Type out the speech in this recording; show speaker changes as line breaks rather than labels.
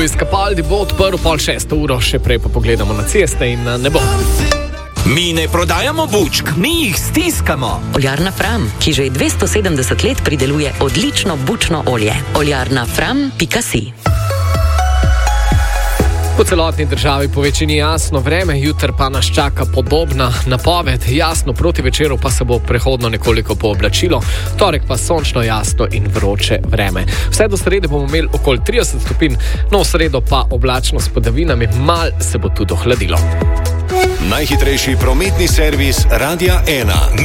Luis Capaldi bo odprl 5:30, še prej pa pogledamo na ceste in na nebo.
Mi ne prodajamo bučk, mi jih stiskamo.
Oljarna Fram, ki že 270 let prideluje odlično bučno olje. oljarnafram.si.
Po celotni državi po večini jasno vreme, jutri pa nas čaka podobna napoved. Jasno proti večeru pa se bo prehodno nekoliko pooblačilo, torek pa sončno, jasno in vroče vreme. Vse do srede bomo imeli okoli 30 stopinj, no v sredo pa oblačno s padavinami, mal se bo tudi ohladilo.
Najhitrejši prometni servis Radia 1.